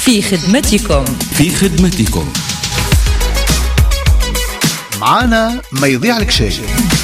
في خدمتكم. في خدمتكم. معانا ما يضيع لك شيء.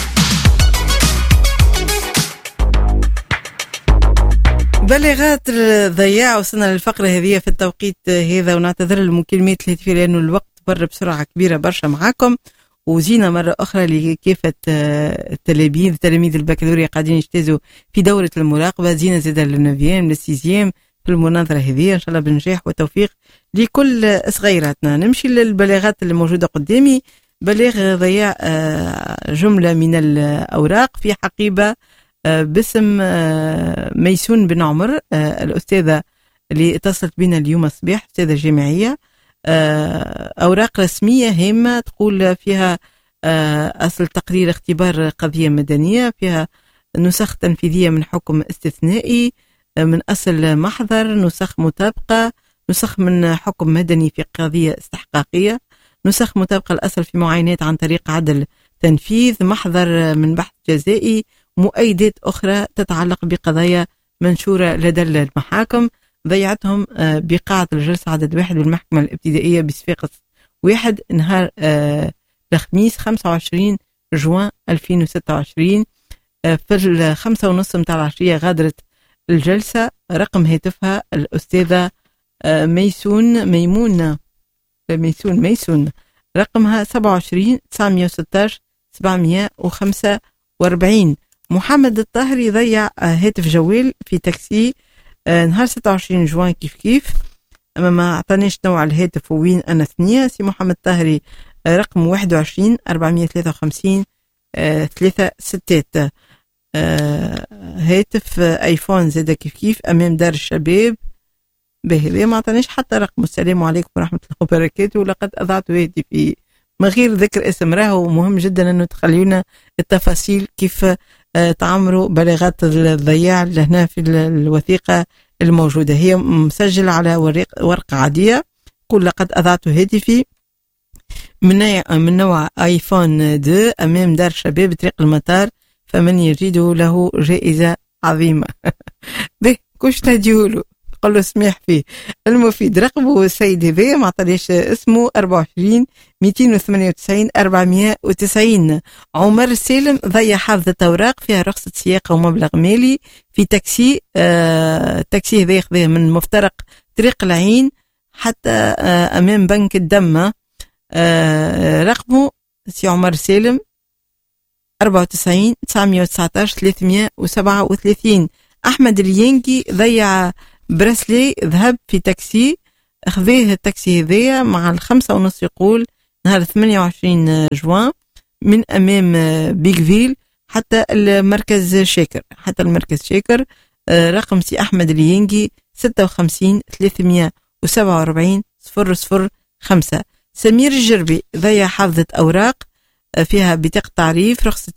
بلاغات الضياع. وصلنا للفقرة هذه في التوقيت هذا، ونعتذر المكالمات الهاتفية لأنه الوقت بر بسرعة كبيرة برشا معاكم. وزينا مرة أخرى لكافة تلاميذ البكالوريا قاعدين يجتازوا في دورة المراقبة. زينا زيادة للنوفيام للسيزيام في المناظرة هذه، إن شاء الله بنجاح وتوفيق لكل صغيراتنا. نمشي للبلاغات اللي موجودة قدامي. بلاغ ضياع جملة من الأوراق في حقيبة باسم ميسون بن عمر، الأستاذة اللي اتصلت بنا اليوم الصباح، أستاذة جامعية. أوراق رسمية هامة تقول فيها أصل تقرير اختبار قضية مدنية، فيها نسخ تنفيذية من حكم استثنائي، من أصل محضر، نسخ مطابقة، نسخ من حكم مدني في قضية استحقاقية، نسخ مطابقة الأصل في معاينات عن طريق عدل تنفيذ، محضر من بحث جزائي، مؤيدات أخرى تتعلق بقضايا منشورة لدى المحاكم. ضيعتهم بقاعة الجلسة عدد 1 بالمحكمة الابتدائية بصفاقس 1 نهار الخميس 25 جوان 2026 في 5:30 متاع العشية. غادرت الجلسة. رقم هاتفها الأستاذة ميمون رقمها 27 916 745. محمد الطاهري ضيع هاتف جوال في تاكسي نهار 26 جوان كيف أما ما أعطانيش نوع الهاتف وين أنا ثنية. سي محمد الطاهري رقم 21 453 3 6. هاتف ايفون زاده كيف أمام دار الشباب بهذا. ما أعطانيش حتى رقم. السلام عليكم ورحمة الله وبركاته. ولقد أضعت هاتفي من غير ذكر اسم. راهو مهم جدا أنه تخليونا التفاصيل كيف تعمروا بلاغات الضياع لهنا في الوثيقة الموجودة. هي مسجلة على ورقة عادية. قل لقد أضعت هاتفي من نوع آيفون 2 أمام دار شباب طريق المطار، فمن يجد له جائزة عظيمة. به كوش تديولو قل له سميح فيه. المفيد رقمه السيد هذا ما عطانيش اسمه 24 298 490. عمر السالم ضيع حافظة أوراق فيها رخصة سياقة ومبلغ مالي في تاكسي. تاكسي هذا ياخذه من مفترق طريق العين حتى أمام بنك الدمة. رقمه سي عمر السالم 94 919 337. أحمد الينجي ضيع براسلي ذهب في تاكسي، أخذيه التاكسي هذايا مع 5:30 يقول نهار 28 جوان من أمام بيغفيل حتى المركز شاكر. رقم سي أحمد الينجي 56 347 005. سمير الجربي ضيع حافظة أوراق فيها بطاقة تعريف، رخصة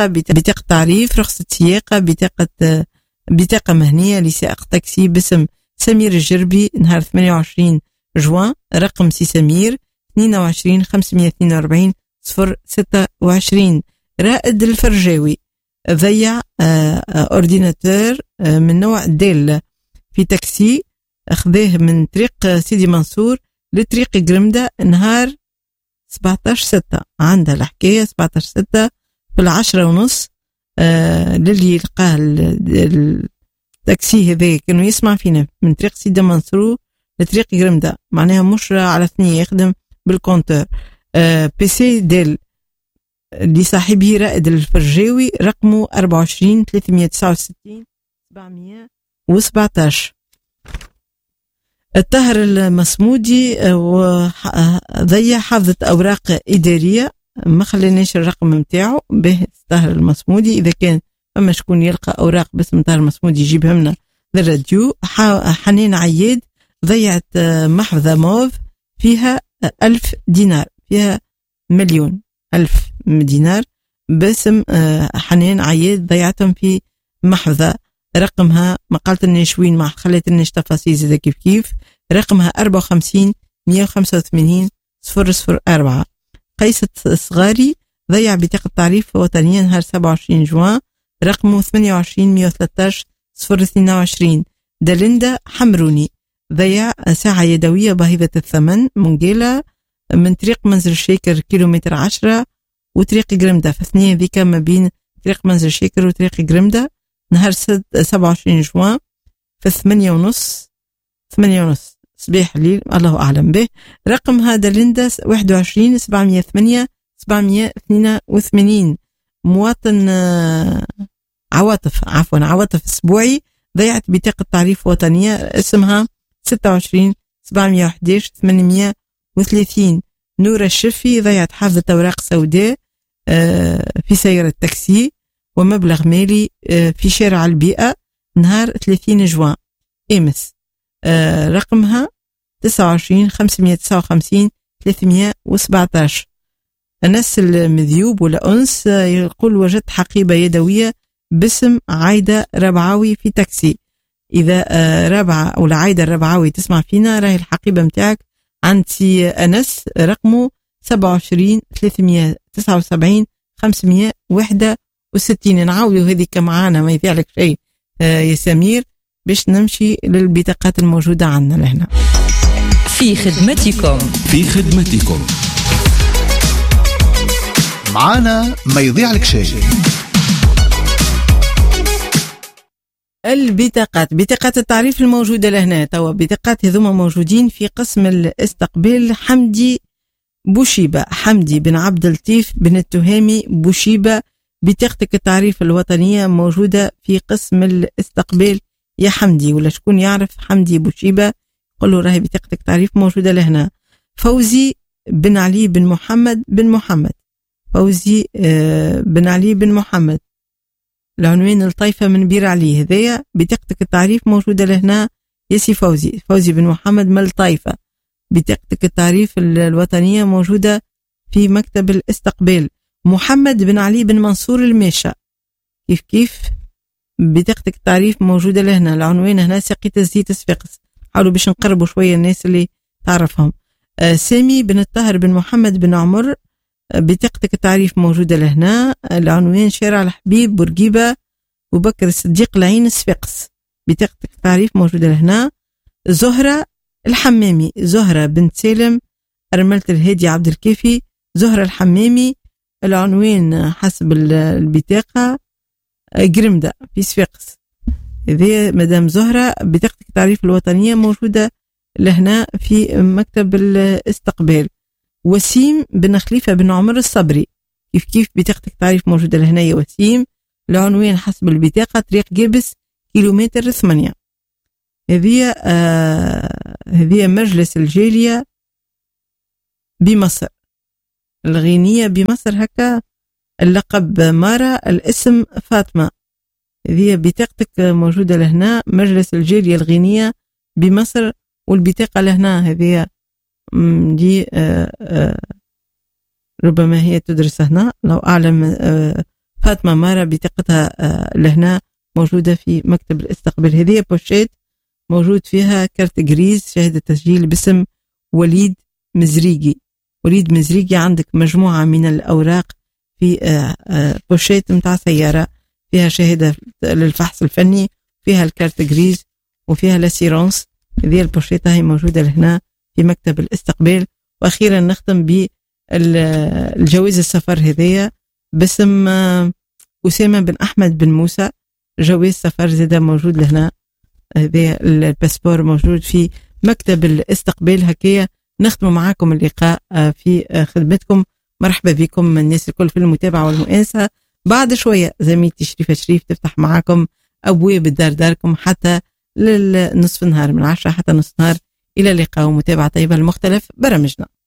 سياقة، بطاقة مهنية لسائق تاكسي باسم سمير الجربي نهار 28 جوان. رقم سي سمير 22 542 026. رائد الفرجاوي ضيع اورديناتور من نوع ديل في تاكسي، أخذه من طريق سيدي منصور لطريق قرمدة نهار 17/6. عندها الحكاية 17/6 في 10:30. للي لقاه التاكسي هذا كانوا يسمع فينا من طريق سيدي منصور لطريق قرمدة، معناها مش على ثنية، يخدم بالكونتور. بيسي ديل لصاحبه رائد الفرجاوي رقمه 24 369 717. الطاهر المصمودي ضيع حافظة أوراق إدارية، ما خليناش الرقم متاعه. به الطاهر المصمودي إذا كان فما شكون يلقى أوراق باسم الطاهر المصمودي يجيبها لنا للراديو. حنين عياد ضيعت محفظة موف فيها 1000 دينار، فيها 1,000,000 دينار باسم حنين عياد، ضيعتهم في محفظة. رقمها ما قالتلناش وين، ما خليتلناش تفاصيل زي كيف. رقمها 54 185 004. قيس الصغاري ضيع بطاقة تعريف وطنية نهار 27 جوان، رقمه 28 113 022. دلندا حمروني ضيع ساعة يدوية باهظة الثمن منقلة من طريق منزل الشيكر كيلومتر 10 وطريق قرمدة، فاثنين ذيك ما بين طريق منزل الشيكر وطريق قرمدة، نهار 27 جوان في 8:30 صباح الليل، الله أعلم به. رقم هذا لندس 21 708 782. مواطن عواطف أسبوعي ضيعت بطاقة تعريف وطنية اسمها 26 711 830. نورة الشفي ضيعت حافظة أوراق سوداء في سيارة تاكسي ومبلغ مالي في شارع البيئة نهار 30 جوان امس. رقمها 29 559 317. أنس المذيوب ولا أنس يقول وجدت حقيبة يدوية باسم عايدة ربعاوي في تاكسي. إذا رابعة أو عايدة الربعاوي تسمع فينا، راهي الحقيبة متاعك عند سي أنس، رقمه 27 379 561. نعاودوا هذيك معانا ما يذيع لك شيء يا سمير باش نمشي للبطاقات الموجودة عندنا لهنا. في خدمتكم معانا ما يضيع لك شيء. بطاقات التعريف الموجودة لهنا توا، بطاقات هذوما موجودين في قسم الاستقبال حمدي بوشيبة، حمدي بن عبد اللطيف بن التهامي بوشيبة. بطاقتك التعريف الوطنية موجودة في قسم الاستقبال يا حمدي، ولا شكون يعرف حمدي بوشيبة قل له راهي بطاقتك تعريف موجودة لهنا. فوزي بن علي بن محمد بن محمد، فوزي بن علي بن محمد، العنوان الطائفة من بير علي، هذايا بطاقتك التعريف موجودة لهنا يا سي فوزي. فوزي بن محمد من الطائفة، بطاقتك التعريف الوطنية موجودة في مكتب الاستقبال. محمد بن علي بن منصور الميشة، كيف بطاقتك التعريف موجودة لهنا، العنوان هنا ساقية الزيت صفاقس. حاولوا باش نقربوا شوية الناس اللي تعرفهم. سامي بن الطاهر بن محمد بن عمر، بطاقتك التعريف موجودة لهنا، العنوان شارع الحبيب بورقيبة وبكر الصديق العين صفاقس، بطاقتك التعريف موجودة لهنا. زهرة الحمامي، زهرة بنت سالم أرملة الهادي عبد الكافي، زهرة الحمامي، العنوان حسب البطاقة قرمدة في صفاقس. إذا مدام زهرة بطاقتك التعريف الوطنية موجودة لهنا في مكتب الاستقبال. وسيم بن خليفة بن عمر الصبري، كيف بطاقتك التعريف موجودة لهنا يا وسيم، العنوان حسب البطاقة طريق جابس كيلومتر 8. هذه مجلس الجالية بمصر، الغينية بمصر، هكا اللقب مارا، الاسم فاطمة. هذه بطاقتك موجودة لهنا مجلس الجالية الغينية بمصر، والبطاقة لهنا هذه دي ربما هي تدرس هنا، لو أعلم. فاطمة مارا بطاقتها لهنا موجودة في مكتب الاستقبال. هذه بوشيت موجود فيها كارت جريز شهادة تسجيل باسم وليد مزريقي. وليد مزريقي عندك مجموعة من الأوراق في بوشيت متاع سيارة، فيها شهادة للفحص الفني، فيها الكارت جريز وفيها لاسيرونس. هذه البوشيتة هي موجودة لهنا في مكتب الاستقبال. وأخيرا نختم بالجواز السفر هذية باسم أسامة بن أحمد بن موسى، جواز سفر زيادة موجود لهنا. هذا الباسبور موجود في مكتب الاستقبال. هكية نختم معاكم اللقاء في خدمتكم. مرحبا بكم الناس الكل في المتابعة والمؤانسة. بعد شوية زميلتي شريفة شريف تفتح معاكم أبواب الدار داركم حتى للنصف النهار، من 10 حتى نصف النهار. إلى اللقاء ومتابعة طيبة لمختلف برامجنا.